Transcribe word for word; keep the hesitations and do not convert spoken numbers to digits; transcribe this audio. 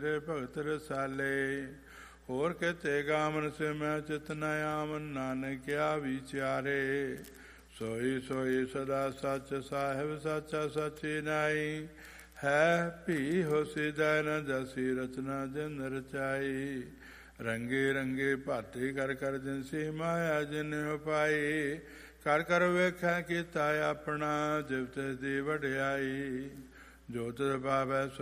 ਦੇ ਭਗਤ ਰਸਾਲੇ। ਹੋਰ ਕਿਤੇ ਗਾਵਨ ਸੇ ਮੈਂ ਚਿਤ ਨ ਆਵਨ, ਨਾਨਕ ਕਿਆ ਵਿਚਾਰੇ। ਸੋਈ ਸੋਈ ਸਦਾ ਸੱਚ, ਸਾਹਿਬ ਸਾਚਾ ਸਾਚੀ ਨਾਈ। ਹੈ ਭੀ ਹੋਸੀ ਜੈ ਨ ਜਸੀ, ਰਚਨਾ ਜਿਨ ਰਚਾਈ। ਰੰਗੇ ਰੰਗੇ ਭਾਤੀ ਕਰ ਕਰ ਜਿਨਸੀ, ਮਾਇਆ ਜਿਨ ਉਪਾਈ। ਕਰ ਕਰ ਵੇਖੈ ਕੀਤਾ ਆਪਣਾ, ਜਿਵ ਤਿਸ ਦੀ ਵਡਿਆਈ। ਜੋ ਤਿਸ ਭਾਵੈ